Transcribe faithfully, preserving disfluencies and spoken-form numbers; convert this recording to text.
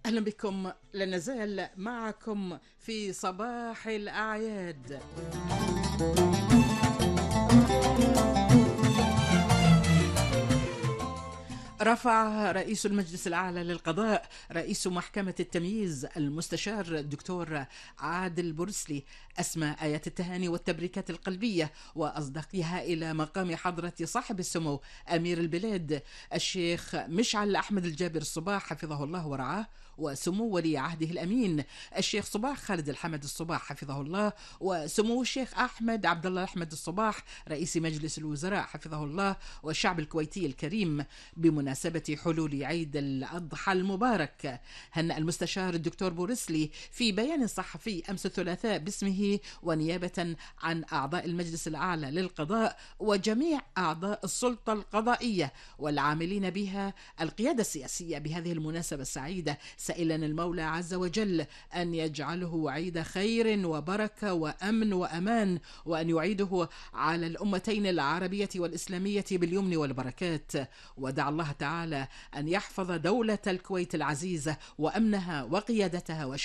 أهلا بكم، لا نزال معكم في صباح الأعياد. رفع رئيس المجلس الأعلى للقضاء رئيس محكمة التمييز المستشار الدكتور عادل بورسلي أسمى آيات التهاني والتبريكات القلبية وأصدقها إلى مقام حضرة صاحب السمو أمير البلاد الشيخ مشعل أحمد الجابر الصباح حفظه الله ورعاه، وسمو ولي عهده الأمين الشيخ صباح خالد الحمد الصباح حفظه الله، وسمو الشيخ أحمد عبد الله أحمد الصباح رئيس مجلس الوزراء حفظه الله، والشعب الكويتي الكريم بمناسبة حلول عيد الأضحى المبارك. هنأ المستشار الدكتور بورسلي في بيان صحفي أمس الثلاثاء باسمه ونيابة عن أعضاء المجلس الأعلى للقضاء وجميع أعضاء السلطة القضائية والعاملين بها القيادة السياسية بهذه المناسبة السعيدة، سائلا المولى عز وجل أن يجعله عيد خير وبركة وأمن وأمان، وأن يعيده على الأمتين العربية والإسلامية باليمن والبركات. ودعا الله تعالى أن يحفظ دولة الكويت العزيزة وأمنها وقيادتها